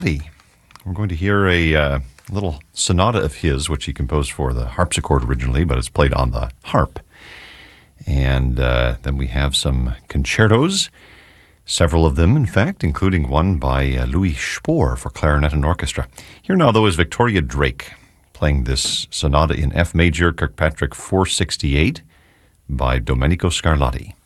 We're going to hear a little sonata of his, which he composed for the harpsichord originally, but it's played on the harp. And then we have some concertos, several of them, in fact, including one by Louis Spohr for clarinet and orchestra. Here now, though, is Victoria Drake playing this sonata in F major, Kirkpatrick 468 by Domenico Scarlatti.